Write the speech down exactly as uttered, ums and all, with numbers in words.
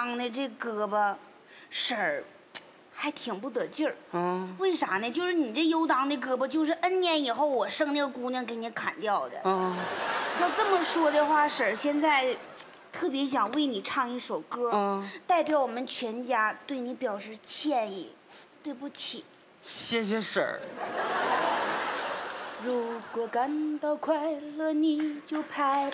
当的这胳膊，婶儿还挺不得劲儿。嗯，为啥呢？就是你这优当的胳膊，就是 N 年以后我生那个姑娘给你砍掉的。嗯，要这么说的话，婶儿现在特别想为你唱一首歌，嗯，代表我们全家对你表示歉意，对不起。 谢谢婶儿。 如果感到快乐，你就拍